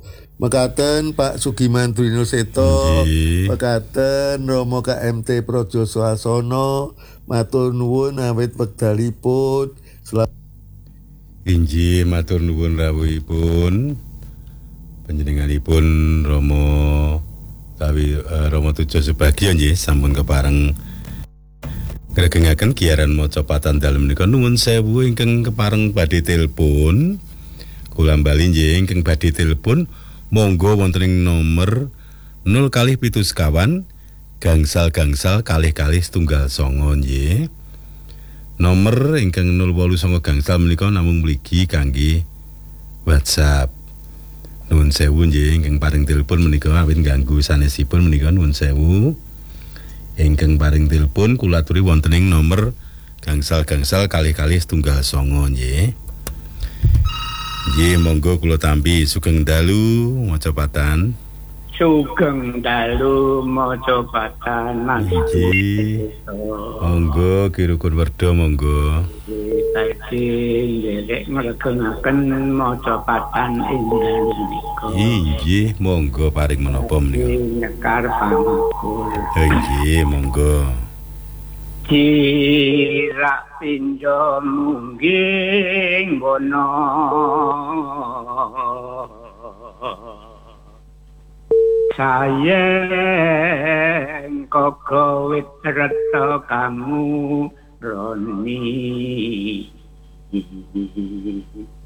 Mekaten Pak Sugiman Brino Seto, mekaten Romo KMT Projo Suasono, matur nuwun awit wekdalipun. Inggih matur nuwun rawuhipun panjenenganipun Romo Tujo Subagio nggih sampun kepareng ngregengaken giaran maca patan dalem menika. Nuwun sewu ingkang kepareng badhe telepon. Kula bali nggih ingkang badhe telepon monggo wonten ing nomor 0 sekawan gangsal kalih setunggal songo nggih. Nomor ingkang 089 gangsal menika namung mligi kangge WhatsApp. Nuwun sewu nggih ingkang paring telepon menika awit ganggu sanesipun menika nuwun sewu. Ingkang paring telepon kula aturi wonten ing nomor gangsal kalih setunggal songo nggih. Nggih monggo kula tampi sugeng dalu maca patan. Sugeng dalu maca patan. Nggih. Monggo kirukun werda monggo. Saiki nderek ngregengaken maca patan ing menika. Nggih monggo paring menapa menika. Nekar pangakul. Nggih monggo. Jirak pinjo mungging bono sayeng kokowit reto kamu roni